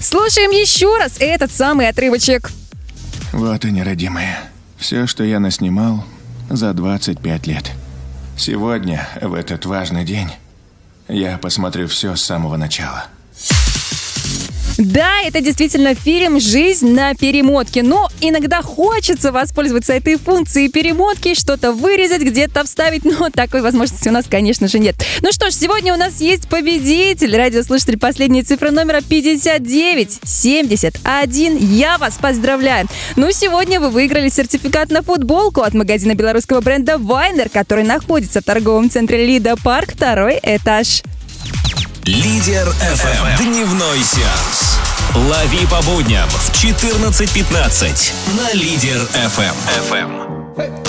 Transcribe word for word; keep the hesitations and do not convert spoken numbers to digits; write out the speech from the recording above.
Слушаем еще раз этот самый отрывочек. Вот и неродимые. Все, что я наснимал за двадцать пять лет. Сегодня, в этот важный день, я посмотрю все с самого начала. Да, это действительно фильм «Жизнь на перемотке», но иногда хочется воспользоваться этой функцией перемотки, что-то вырезать, где-то вставить, но такой возможности у нас, конечно же, нет. Ну что ж, сегодня у нас есть победитель, радиослушатель последней цифры номера пятьдесят девять семьдесят один. Я вас поздравляю. Ну, сегодня вы выиграли сертификат на футболку от магазина белорусского бренда «Вайнер», который находится в торговом центре «Лида Парк», второй этаж. Лидер эф эм. Дневной сеанс. Лови по будням в четырнадцать пятнадцать на Лидер эф эм.